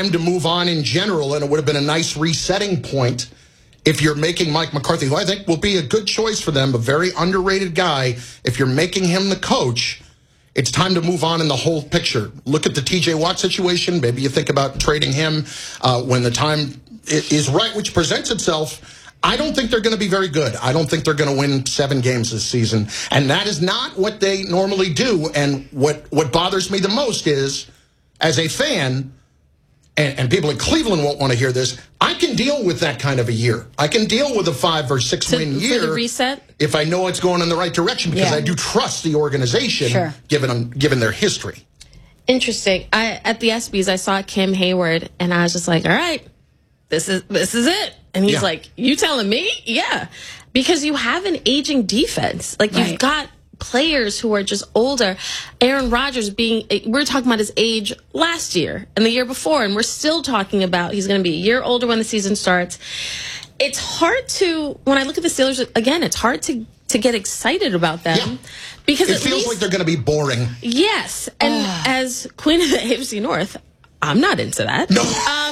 time to move on in general, and it would have been a nice resetting point if you're making Mike McCarthy, who I think will be a good choice for them, a very underrated guy. If you're making him the coach, it's time to move on in the whole picture. Look at the TJ Watt situation. Maybe you think about trading him when the time is right, which presents itself. I don't think they're going to be very good. I don't think they're going to win 7 games this season. And that is not what they normally do. And what bothers me the most is, as a fan, and people in Cleveland won't want to hear this, I can deal with that kind of a year. I can deal with a 5 or 6 win year for the reset? If I know it's going in the right direction, because I do trust the organization, given their history. Interesting. At the ESPYs, I saw Kim Hayward, and I was just like, all right, this is it. And he's like, you telling me? Yeah. Because you have an aging defense. Like, you've got players who are just older. Aaron Rodgers we're talking about his age last year and the year before, and we're still talking about he's going to be a year older when the season starts. It's hard when I look at the Steelers, again, it's hard to get excited about them because it feels like they're going to be boring. Yes. And as Queen of the AFC North, I'm not into that. No.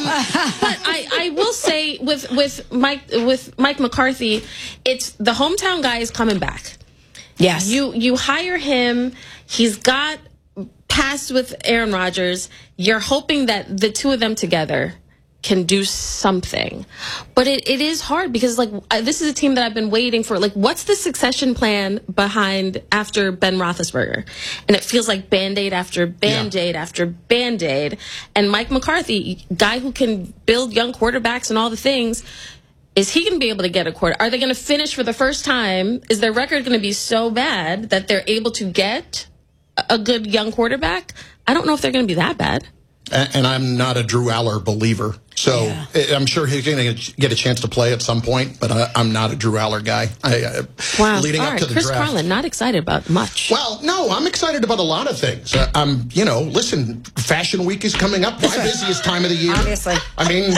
But I will say with Mike McCarthy, it's the hometown guy is coming back. Yes. You hire him. He's got past with Aaron Rodgers. You're hoping that the two of them together can do something. But it is hard because, this is a team that I've been waiting for. Like, what's the succession plan after Ben Roethlisberger? And it feels like Band-Aid after Band-Aid after Band-Aid. And Mike McCarthy, guy who can build young quarterbacks and all the things, is he going to be able to get a quarter? Are they going to finish for the first time? Is their record going to be so bad that they're able to get a good young quarterback? I don't know if they're going to be that bad. And I'm not a Drew Aller believer. So I'm sure he's going to get a chance to play at some point, but I'm not a Drew Aller guy. Leading up to the Chris draft. Carlin, not excited about much. Well, no, I'm excited about a lot of things. Listen, Fashion Week is coming up. My busiest time of the year. Obviously. I mean,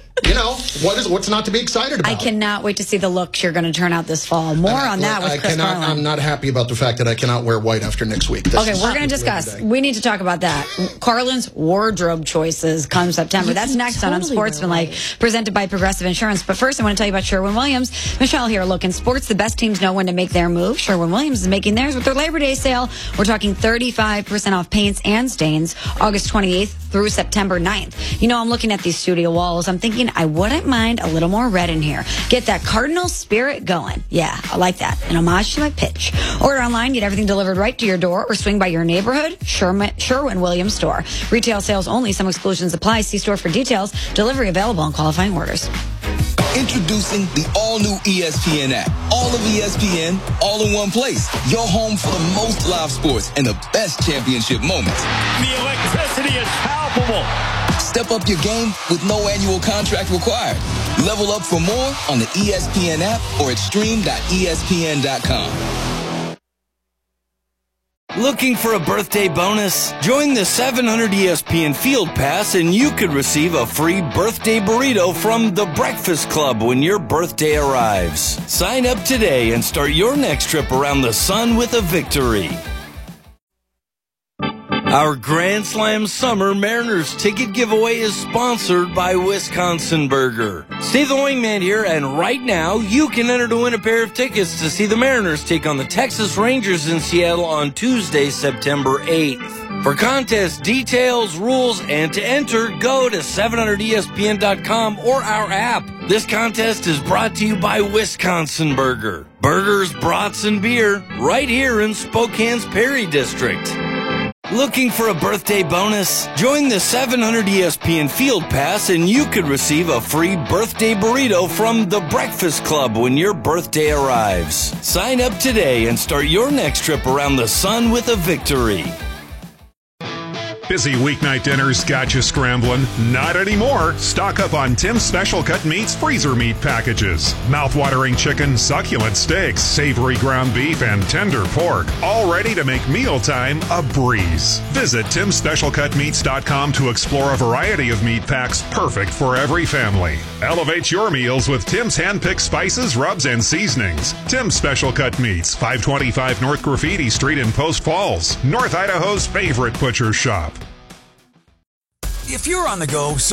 what's not to be excited about? I cannot wait to see the looks you're going to turn out this fall. More on that with Chris Carlin. I'm not happy about the fact that I cannot wear white after next week. Okay, we're going to discuss. We need to talk about that. Carlin's wardrobe choices come September. That's next on Unsportsmanlike, presented by Progressive Insurance. But first, I want to tell you about Sherwin-Williams. Michelle here. Look, in sports, the best teams know when to make their move. Sherwin-Williams is making theirs with their Labor Day sale. We're talking 35% off paints and stains, August 28th through September 9th. I'm looking at these studio walls. I'm thinking I wouldn't mind a little more red in here. Get that Cardinal spirit going. Yeah, I like that. An homage to my pitch. Order online, get everything delivered right to your door, or swing by your neighborhood Sherwin-Williams store. Retail sales only. Some exclusions apply. See store for details. Delivery available on qualifying orders. Introducing the all-new ESPN app. All of ESPN, all in one place. Your home for the most live sports and the best championship moments. The electricity is palpable. Step up your game with no annual contract required. Level up for more on the ESPN app or at stream.espn.com. Looking for a birthday bonus? Join the 700 ESPN Field Pass and you could receive a free birthday burrito from The Breakfast Club when your birthday arrives. Sign up today and start your next trip around the sun with a victory. Our Grand Slam Summer Mariners ticket giveaway is sponsored by Wisconsin Burger. Steve the Wingman here, and right now you can enter to win a pair of tickets to see the Mariners take on the Texas Rangers in Seattle on Tuesday, September 8th. For contest details, rules, and to enter, go to 700ESPN.com or our app. This contest is brought to you by Wisconsin Burger. Burgers, brats, and beer right here in Spokane's Perry District. Looking for a birthday bonus? Join the 700 ESPN Field Pass and you could receive a free birthday burrito from The Breakfast Club when your birthday arrives. Sign up today and start your next trip around the sun with a victory. Busy weeknight dinners got you scrambling? Not anymore. Stock up on Tim's Special Cut Meats freezer meat packages. Mouth-watering chicken, succulent steaks, savory ground beef, and tender pork. All ready to make mealtime a breeze. Visit TimSpecialCutMeats.com to explore a variety of meat packs perfect for every family. Elevate your meals with Tim's hand-picked spices, rubs, and seasonings. Tim's Special Cut Meats, 525 North Graffiti Street in Post Falls, North Idaho's favorite butcher shop. If you're on the go,